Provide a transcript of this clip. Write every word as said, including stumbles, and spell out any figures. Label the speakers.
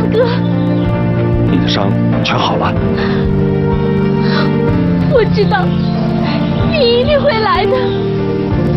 Speaker 1: 哥。
Speaker 2: 你的伤全好了。
Speaker 1: 我知道，你一定会来的。